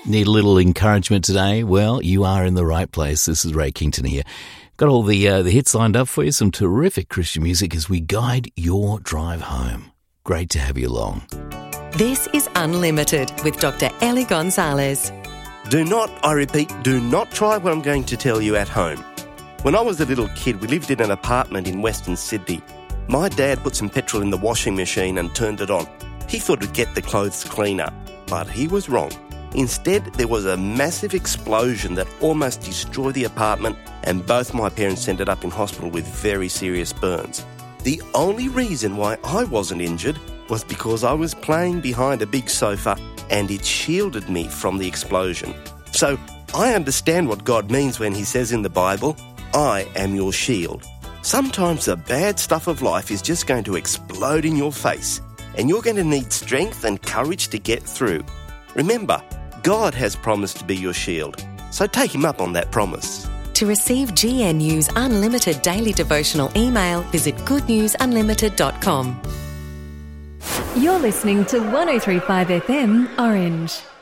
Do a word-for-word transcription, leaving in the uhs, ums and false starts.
Need a little encouragement today? Well, you are in the right place. This is Ray Kington here. Got all the uh, the hits lined up for you, some terrific Christian music as we guide your drive home. Great to have you along. This is Unlimited with Doctor Ellie Gonzalez. Do not, I repeat, do not try what I'm going to tell you at home. When I was a little kid, we lived in an apartment in Western Sydney. My dad put some petrol in the washing machine and turned it on. He thought it'd get the clothes cleaner, but he was wrong. Instead, there was a massive explosion that almost destroyed the apartment, and both my parents ended up in hospital with very serious burns. The only reason why I wasn't injured was because I was playing behind a big sofa and it shielded me from the explosion. So I understand what God means when he says in the Bible, I am your shield. Sometimes the bad stuff of life is just going to explode in your face, and you're going to need strength and courage to get through. Remember, God has promised to be your shield, so take him up on that promise. To receive G N U's unlimited daily devotional email, visit good news unlimited dot com. You're listening to one oh three point five F M Orange.